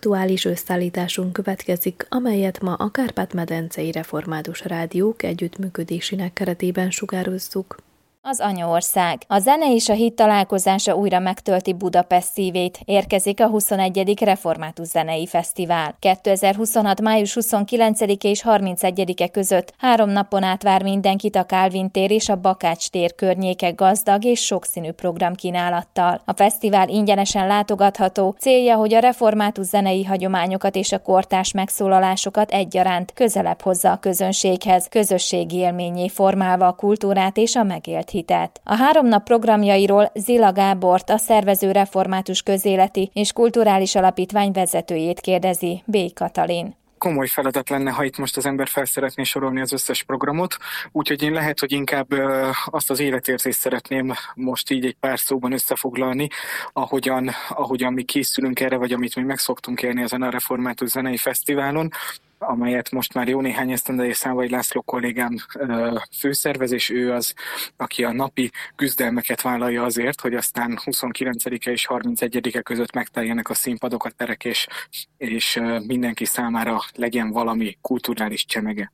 aktuális összeállításunk következik, amelyet ma a Kárpát-medencei Református Rádiók együttműködésének keretében sugározzuk. Az anyaország. A zene és a hit találkozása újra megtölti Budapest szívét. Érkezik a 21. Református Zenei Fesztivál. 2026. május 29-e és 31-e között 3 napon át vár mindenkit a Kálvin tér és a Bakács tér környéke gazdag és sokszínű programkínálattal. A fesztivál ingyenesen látogatható, célja, hogy a református zenei hagyományokat és a kortárs megszólalásokat egyaránt közelebb hozza a közönséghez, közösségi élménnyé formálva a kultúrát és a megélt hitet. A 3 nap programjairól Zila Gábort, a szervező Református Közéleti és Kulturális Alapítvány vezetőjét kérdezi B. Katalin. Komoly feladat lenne, ha itt most az ember fel szeretné sorolni az összes programot, úgyhogy én lehet, hogy inkább azt az életérzést szeretném most így egy pár szóban összefoglalni, ahogyan mi készülünk erre, vagy amit mi meg szoktunk élni ezen a Református Zenei Fesztiválon, amelyet most már jó néhány esztendeje Szávai László kollégám főszervez, és ő az, aki a napi küzdelmeket vállalja azért, hogy aztán 29-e és 31-e között megteljenek a színpadok, a terek, és mindenki számára legyen valami kulturális csemege.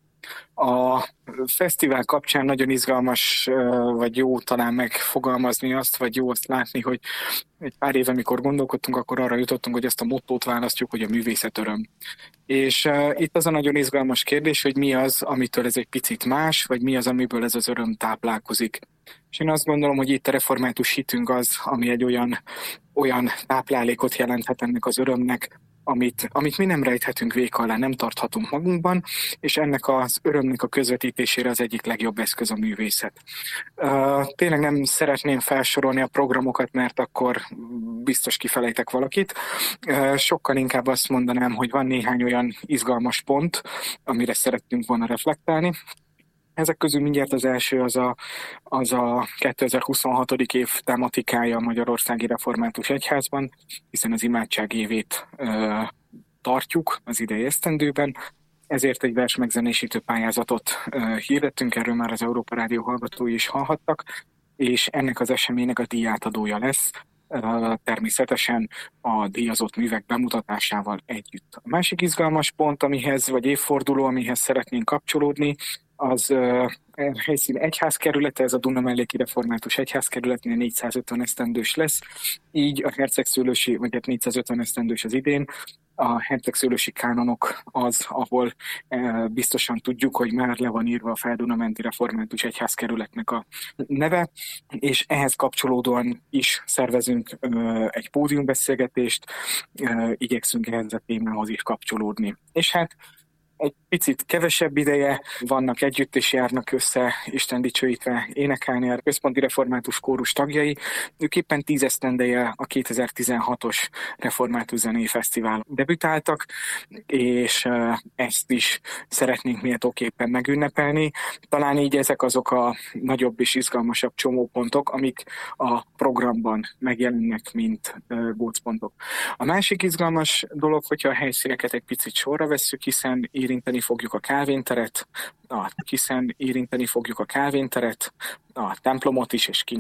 A fesztivál kapcsán nagyon izgalmas, vagy jó talán megfogalmazni azt, vagy jó azt látni, hogy egy pár éve, amikor gondolkodtunk, akkor arra jutottunk, hogy ezt a mottót választjuk, hogy a művészet öröm. És itt az a nagyon izgalmas kérdés, hogy mi az, amitől ez egy picit más, vagy mi az, amiből ez az öröm táplálkozik. És én azt gondolom, hogy itt a református hitünk az, ami egy olyan táplálékot jelenthet ennek az örömnek, amit mi nem rejthetünk véka alá, nem tarthatunk magunkban, és ennek az örömnek a közvetítésére az egyik legjobb eszköz a művészet. Tényleg nem szeretném felsorolni a programokat, mert akkor biztos kifelejtek valakit. Sokkal inkább azt mondanám, hogy van néhány olyan izgalmas pont, amire szerettünk volna reflektálni. Ezek közül mindjárt az első az a 2026. év tematikája a Magyarországi Református Egyházban, hiszen az imádság évét tartjuk az idei esztendőben, ezért egy versmegzenésítő pályázatot hirdettünk, erről már az Európa Rádió hallgatói is hallhattak, és ennek az eseménynek a díjátadója lesz, természetesen a díjazott művek bemutatásával együtt. A másik izgalmas pont, vagy évforduló, amihez szeretnénk kapcsolódni, az helyszín egyházkerülete, ez a Dunamelléki Református Egyházkerületnél 450 esztendős lesz, így a hercegszőlősi, vagy 450 esztendős az idén, a hercegszőlősi kánonok az, ahol biztosan tudjuk, hogy már le van írva a Feldunamenti Református Egyházkerületnek a neve, és ehhez kapcsolódóan is szervezünk egy pódiumbeszélgetést, igyekszünk ehhez a témához is kapcsolódni. És hát egy picit kevesebb ideje vannak együtt, és járnak össze Isten dicsőítve énekelni a Központi Református Kórus tagjai. Ők éppen 10 esztendeje a 2016-os Református Zenei Fesztivál debütáltak, és ezt is szeretnénk méltóképpen megünnepelni. Talán így ezek azok a nagyobb és izgalmasabb csomópontok, amik a programban megjelennek, mint gócpontok. A másik izgalmas dolog, hogyha a helyszíneket egy picit sorra vesszük, hiszen érinteni fogjuk a Kálvin teret, a templomot is, és